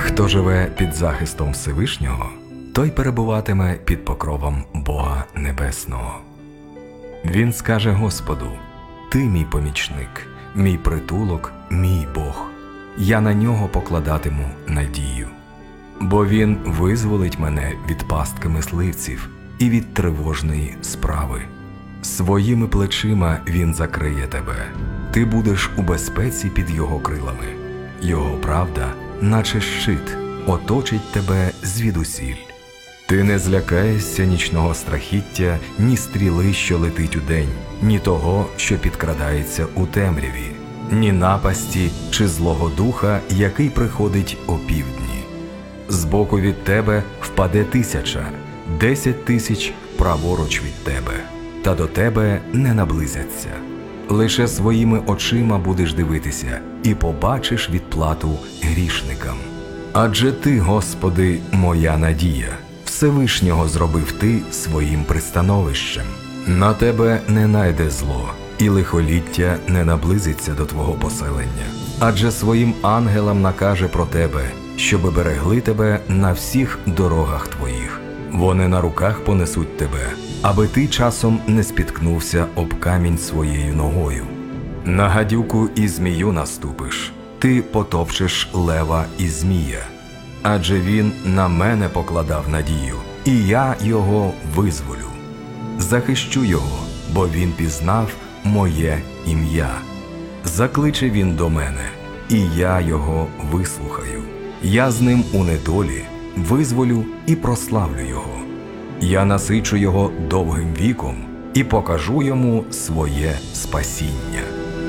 Хто живе під захистом Всевишнього, той перебуватиме під покровом Бога Небесного. Він скаже Господу: «Ти мій помічник, мій притулок, мій Бог. Я на нього покладатиму надію. Бо він визволить мене від пастки мисливців і від тривожної справи. Своїми плечима він закриє тебе. Ти будеш у безпеці під його крилами. Його правда, наче щит, оточить тебе звідусіль. Ти не злякаєшся нічного страхіття, ні стріли, що летить удень, ні того, що підкрадається у темряві, ні напасті чи злого духа, який приходить опівдні. Збоку від тебе впаде 1000, 10 тисяч праворуч від тебе, та до тебе не наблизяться. Лише своїми очима будеш дивитися і побачиш відплату грішникам. Адже ти, Господи, моя надія, Всевишнього зробив ти своїм пристановищем. На тебе не найде зло, і лихоліття не наблизиться до твого поселення. Адже своїм ангелам накаже про тебе, щоби берегли тебе на всіх дорогах твоїх. Вони на руках понесуть тебе, аби ти часом не спіткнувся об камінь своєю ногою. На гадюку і змію наступиш, ти потопчеш лева і змія. Адже він на мене покладав надію, і я його визволю. Захищу його, бо він пізнав моє ім'я. Закличе він до мене, і я його вислухаю. Я з ним у недолі визволю і прославлю його. Я насичу його довгим віком і покажу йому своє спасіння.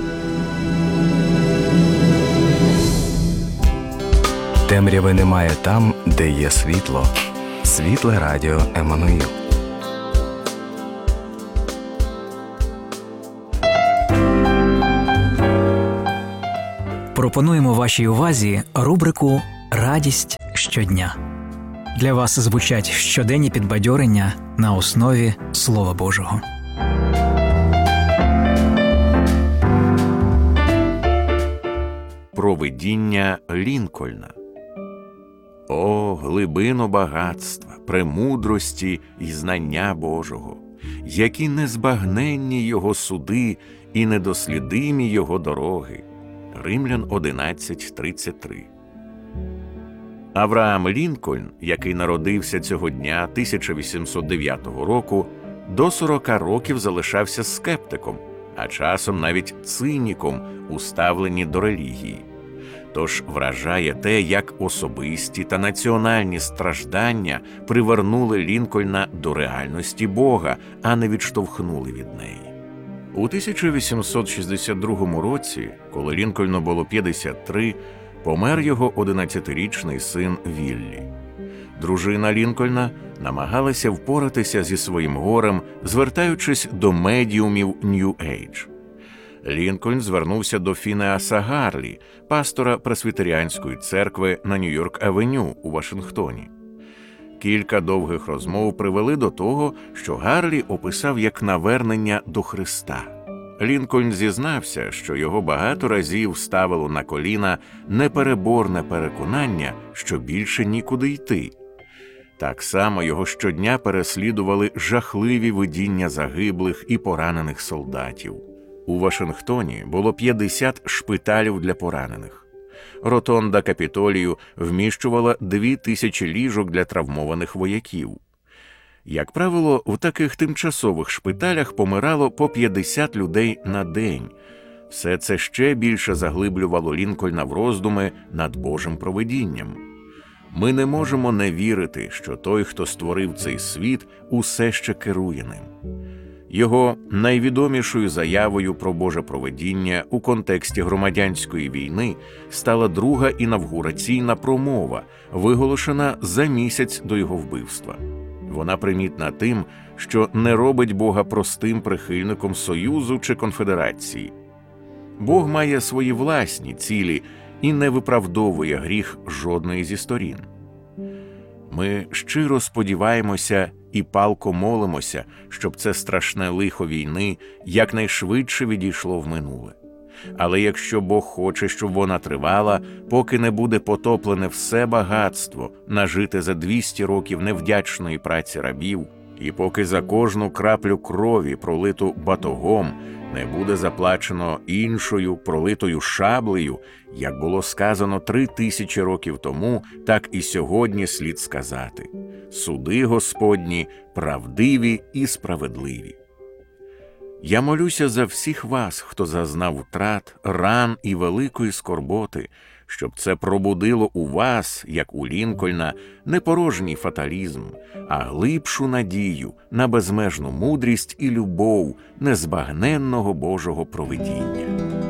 Темряви немає там, де є світло. Світле радіо Еммануїл. Пропонуємо вашій увазі рубрику «Радість щодня». Для вас звучать щоденні підбадьорення на основі Слова Божого. Провидіння Лінкольна. О, глибино багатства, премудрості й знання Божого, які незбагненні його суди і недослідимі його дороги. Римлян 11:33. Авраам Лінкольн, який народився цього дня 1809 року, до 40 років залишався скептиком, а часом навіть циніком у ставленні до релігії. Тож вражає те, як особисті та національні страждання привернули Лінкольна до реальності Бога, а не відштовхнули від неї. У 1862 році, коли Лінкольну було 53, помер його 11-річний син Віллі. Дружина Лінкольна намагалася впоратися зі своїм горем, звертаючись до медіумів Нью-Ейдж. Лінкольн звернувся до Фінеаса Гарлі, пастора Пресвітеріанської церкви на Нью-Йорк-авеню у Вашингтоні. Кілька довгих розмов привели до того, що Гарлі описав як навернення до Христа. Лінкольн зізнався, що його багато разів ставило на коліна непереборне переконання, що більше нікуди йти. Так само його щодня переслідували жахливі видіння загиблих і поранених солдатів. У Вашингтоні було 50 шпиталів для поранених. Ротонда Капітолію вміщувала 2000 ліжок для травмованих вояків. Як правило, в таких тимчасових шпиталях помирало по 50 людей на день. Все це ще більше заглиблювало Лінкольна в роздуми над Божим провидінням. Ми не можемо не вірити, що той, хто створив цей світ, усе ще керує ним. Його найвідомішою заявою про Боже провидіння у контексті громадянської війни стала друга інавгураційна промова, виголошена за місяць до його вбивства. Вона примітна тим, що не робить Бога простим прихильником Союзу чи Конфедерації. Бог має свої власні цілі і не виправдовує гріх жодної зі сторін. Ми щиро сподіваємося і палко молимося, щоб це страшне лихо війни якнайшвидше відійшло в минуле. Але якщо Бог хоче, щоб вона тривала, поки не буде потоплене все багатство, нажите за 200 років невдячної праці рабів, і поки за кожну краплю крові, пролиту батогом, не буде заплачено іншою, пролитою шаблею, як було сказано 3000 років тому, так і сьогодні слід сказати: суди Господні правдиві і справедливі. Я молюся за всіх вас, хто зазнав втрат, ран і великої скорботи, щоб це пробудило у вас, як у Лінкольна, не порожній фаталізм, а глибшу надію на безмежну мудрість і любов незбагненного Божого провидіння.